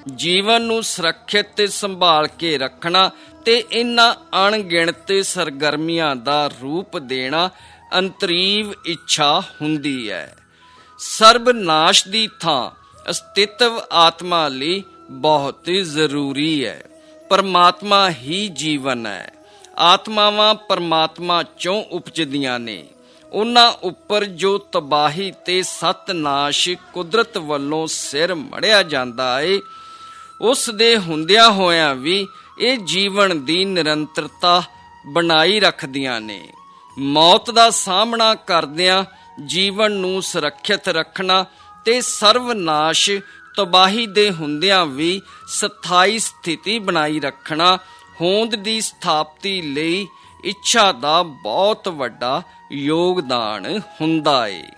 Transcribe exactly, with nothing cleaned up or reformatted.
ਜੀਵਨ ਨੂੰ ਸੁਰੱਖਿਅਤ ਤੇ ਸੰਭਾਲ ਕੇ ਰੱਖਣਾ ਤੇ ਇਹਨਾਂ ਅਣਗਿਣਤ ਸਰਗਰਮੀਆਂ ਦਾ ਰੂਪ ਦੇਣਾ ਅੰਤਰੀਵ ਇੱਛਾ ਹੁੰਦੀ ਹੈ। ਸਰਬਨਾਸ਼ ਦੀ ਥਾਂ ਅਸਤਿਤਵ ਆਤਮਾ ਲਈ ਬਹੁਤ ਜ਼ਰੂਰੀ ਹੈ। ਪਰਮਾਤਮਾ ਹੀ ਜੀਵਨ ਹੈ। ਆਤਮਾਵਾਂ ਪਰਮਾਤਮਾ ਚੋਂ ਉਪਜਦੀਆਂ ਨੇ। ਉਹਨਾਂ ਉੱਪਰ ਜੋ ਤਬਾਹੀ ਤੇ ਸਤਨਾਸ਼ ਕੁਦਰਤ ਵੱਲੋਂ ਸਿਰ ਮੜਿਆ ਜਾਂਦਾ ਏ, ਉਸ ਦੇ ਹੁੰਦਿਆਂ ਹੋਇਆਂ ਵੀ ਇਹ ਜੀਵਨ ਦੀ ਨਿਰੰਤਰਤਾ ਬਣਾਈ ਰੱਖਦੀਆਂ ਨੇ। ਮੌਤ ਦਾ ਸਾਹਮਣਾ ਕਰਦਿਆਂ ਜੀਵਨ ਨੂੰ ਸੁਰੱਖਿਅਤ ਰੱਖਣਾ ਤੇ ਸਰਵਨਾਸ਼ ਤਬਾਹੀ ਦੇ ਹੁੰਦਿਆਂ ਵੀ ਸਥਾਈ ਸਥਿਤੀ ਬਣਾਈ ਰੱਖਣਾ ਹੋਂਦ ਦੀ ਸਥਾਪਤੀ ਲਈ ਇੱਛਾ ਦਾ ਬਹੁਤ ਵੱਡਾ ਯੋਗਦਾਨ ਹੁੰਦਾ ਏ।